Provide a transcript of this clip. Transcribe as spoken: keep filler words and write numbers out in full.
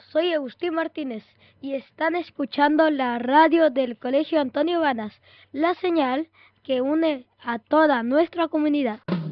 soy Agustín Martínez y están escuchando la radio del Colegio Antonio Vanas, la señal que une a toda nuestra comunidad.